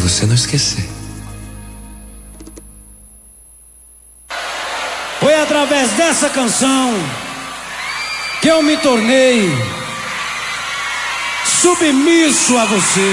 você não esquecer. Foi através dessa canção que eu me tornei submisso a você.